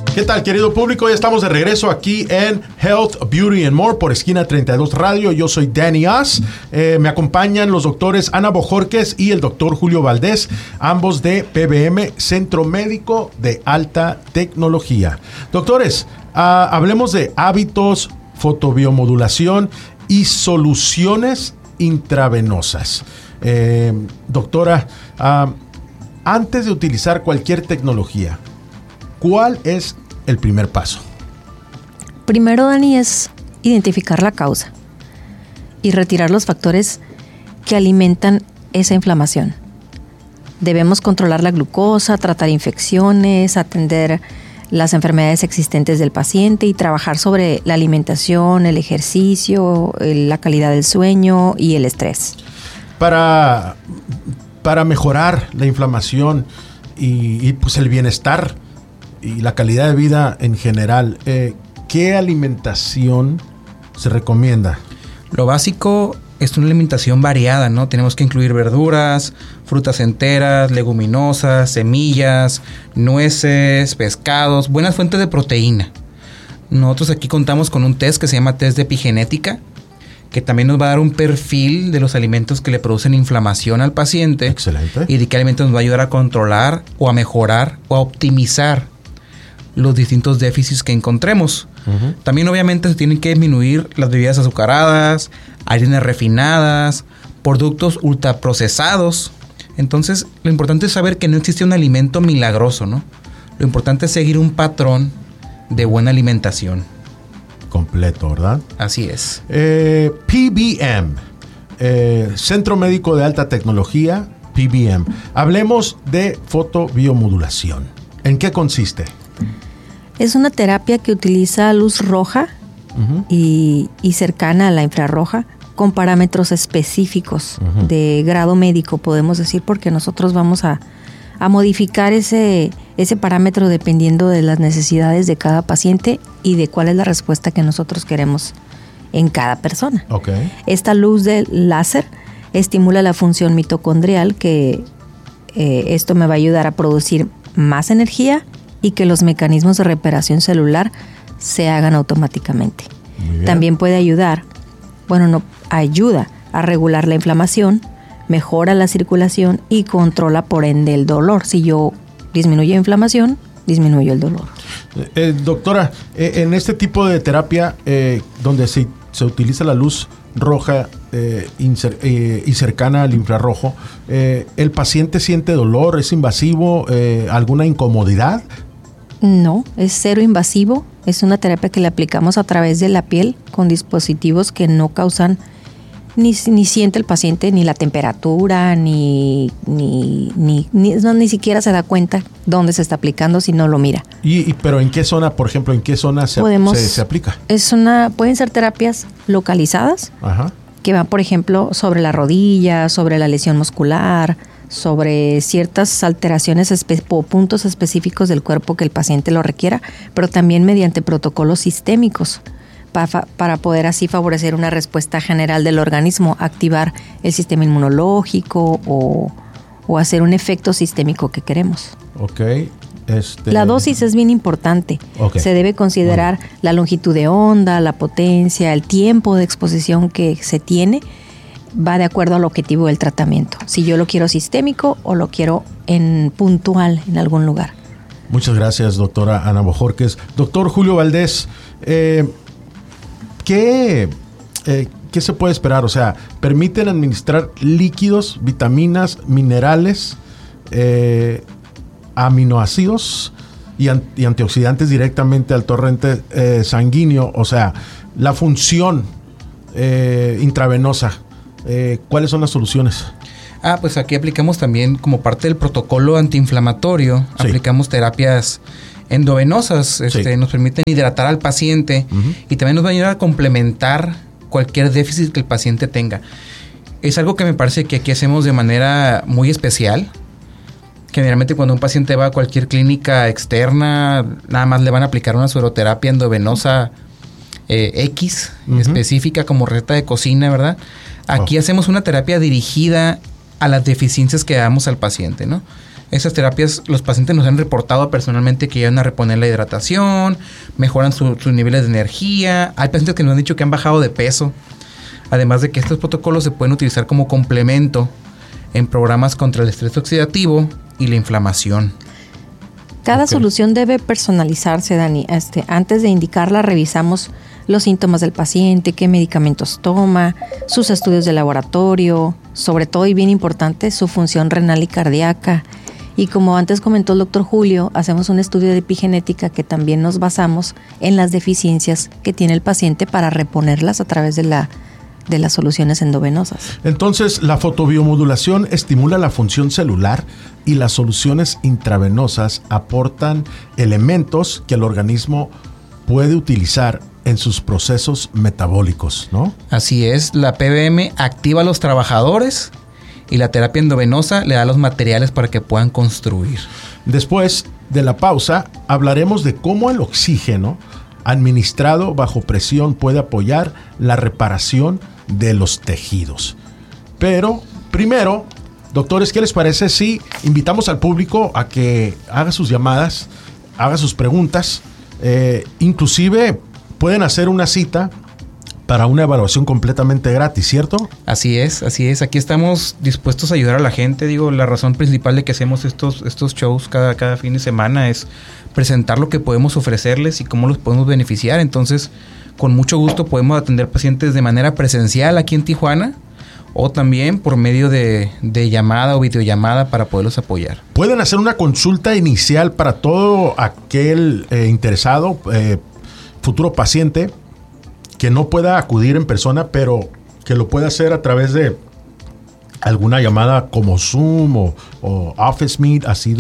¿Qué tal, querido público? Ya estamos de regreso aquí en Health, Beauty and More por Esquina 32 Radio. Yo soy Danny Oz. Me acompañan los doctores Ana Bojorquez y el doctor Julio Valdés, ambos de PBM, Centro Médico de Alta Tecnología. Doctores, hablemos de hábitos, fotobiomodulación y soluciones intravenosas. Doctora, antes de utilizar cualquier tecnología, ¿cuál es el primer paso? Primero, Dani, es identificar la causa y retirar los factores que alimentan esa inflamación. Debemos controlar la glucosa, tratar infecciones, atender las enfermedades existentes del paciente y trabajar sobre la alimentación, el ejercicio, la calidad del sueño y el estrés. Para mejorar la inflamación y pues el bienestar y la calidad de vida en general, ¿qué alimentación se recomienda? Lo básico es una alimentación variada, ¿no? Tenemos que incluir verduras, frutas enteras, leguminosas, semillas, nueces, pescados, buenas fuentes de proteína. Nosotros aquí contamos con un test que se llama test de epigenética, que también nos va a dar un perfil de los alimentos que le producen inflamación al paciente. Excelente. Y de qué alimentos nos va a ayudar a controlar o a mejorar o a optimizar los distintos déficits que encontremos. Uh-huh. También obviamente se tienen que disminuir las bebidas azucaradas, harinas refinadas, productos ultraprocesados. Entonces, lo importante es saber que no existe un alimento milagroso, ¿no? Lo importante es seguir un patrón de buena alimentación. Completo, ¿verdad? Así es. PBM, Centro Médico de Alta Tecnología, PBM. Hablemos de fotobiomodulación. ¿En qué consiste? Es una terapia que utiliza luz roja y cercana a la infrarroja con parámetros específicos de grado médico, podemos decir, porque nosotros vamos a modificar ese parámetro dependiendo de las necesidades de cada paciente y de cuál es la respuesta que nosotros queremos en cada persona. Okay. Esta luz de láser estimula la función mitocondrial, que esto me va a ayudar a producir más energía y que los mecanismos de reparación celular se hagan automáticamente. También puede ayuda a regular la inflamación, mejora la circulación y controla por ende el dolor. Si yo disminuyo inflamación, disminuyo el dolor. Doctora, en este tipo de terapia donde se utiliza la luz roja y cercana al infrarrojo, ¿el paciente siente dolor? ¿Es invasivo? ¿Alguna incomodidad? No, es cero invasivo. Es una terapia que le aplicamos a través de la piel con dispositivos que no causan ni siente el paciente ni la temperatura, ni siquiera se da cuenta dónde se está aplicando si no lo mira. Pero ¿en qué zona, por ejemplo, se aplica? Pueden ser terapias localizadas. Ajá. Que van, por ejemplo, sobre la rodilla, sobre la lesión muscular, sobre ciertas alteraciones o puntos específicos del cuerpo que el paciente lo requiera, pero también mediante protocolos sistémicos para poder así favorecer una respuesta general del organismo, activar el sistema inmunológico o hacer un efecto sistémico que queremos. Okay. La dosis es bien importante. Okay. Se debe considerar la longitud de onda, la potencia, el tiempo de exposición que se tiene. Va de acuerdo al objetivo del tratamiento. Si yo lo quiero sistémico o lo quiero puntual en algún lugar. Muchas gracias, doctora Ana Bojorquez. Doctor Julio Valdés, ¿qué se puede esperar? O sea, ¿permiten administrar líquidos, vitaminas, minerales, aminoácidos y antioxidantes directamente al torrente sanguíneo? O sea, la función intravenosa, ¿cuáles son las soluciones? Pues aquí aplicamos también, como parte del protocolo antiinflamatorio, sí, aplicamos terapias endovenosas. Sí. Nos permiten hidratar al paciente y también nos va a ayudar a complementar cualquier déficit que el paciente tenga. Es algo que me parece que aquí hacemos de manera muy especial. Generalmente cuando un paciente va a cualquier clínica externa, nada más le van a aplicar una sueroterapia endovenosa X, específica como receta de cocina, ¿verdad? Aquí hacemos una terapia dirigida a las deficiencias que damos al paciente, ¿no? Esas terapias, los pacientes nos han reportado personalmente que ayudan a reponer la hidratación, mejoran sus niveles de energía. Hay pacientes que nos han dicho que han bajado de peso. Además de que estos protocolos se pueden utilizar como complemento en programas contra el estrés oxidativo y la inflamación. Cada solución debe personalizarse, Dani. Antes de indicarla, revisamos los síntomas del paciente, qué medicamentos toma, sus estudios de laboratorio, sobre todo y bien importante, su función renal y cardíaca. Y como antes comentó el doctor Julio, hacemos un estudio de epigenética que también nos basamos en las deficiencias que tiene el paciente para reponerlas a través de las soluciones endovenosas. Entonces, la fotobiomodulación estimula la función celular y las soluciones intravenosas aportan elementos que el organismo puede utilizar en sus procesos metabólicos, ¿no? Así es, la PBM activa a los trabajadores y la terapia endovenosa le da los materiales para que puedan construir. Después de la pausa, hablaremos de cómo el oxígeno administrado bajo presión puede apoyar la reparación de los tejidos. Pero primero, doctores, ¿qué les parece si invitamos al público a que haga sus llamadas, haga sus preguntas? Inclusive pueden hacer una cita para una evaluación completamente gratis, ¿cierto? Así es. Aquí estamos dispuestos a ayudar a la gente. Digo, la razón principal de que hacemos estos shows cada fin de semana es presentar lo que podemos ofrecerles y cómo los podemos beneficiar. Entonces, con mucho gusto podemos atender pacientes de manera presencial aquí en Tijuana o también por medio de llamada o videollamada para poderlos apoyar. Pueden hacer una consulta inicial para todo aquel interesado, futuro paciente, que no pueda acudir en persona, pero que lo pueda hacer a través de alguna llamada como Zoom o Office Meet, así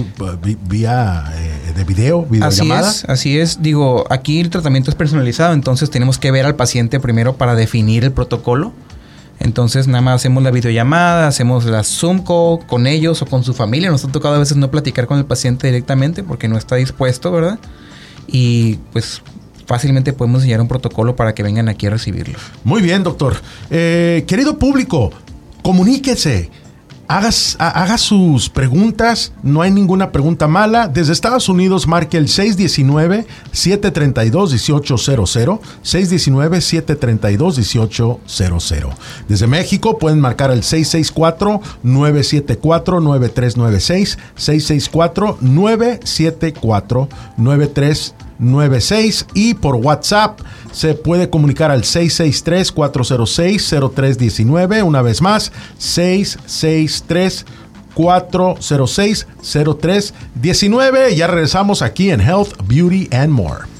vía de videollamada. Así es. Digo, aquí el tratamiento es personalizado, entonces tenemos que ver al paciente primero para definir el protocolo. Entonces nada más hacemos la videollamada, hacemos la Zoom call con ellos o con su familia. Nos ha tocado a veces no platicar con el paciente directamente porque no está dispuesto, ¿verdad? Y pues fácilmente podemos enseñar un protocolo para que vengan aquí a recibirlo. Muy bien, doctor. Querido público, comuníquese. Haga sus preguntas. No hay ninguna pregunta mala. Desde Estados Unidos, marque el 619-732-1800. 619-732-1800. Desde México pueden marcar el 664-974-9396. 664-974-9396. Y por WhatsApp se puede comunicar al 663-406-0319. Una vez más, 663-406-0319. Ya regresamos aquí en Health, Beauty and More.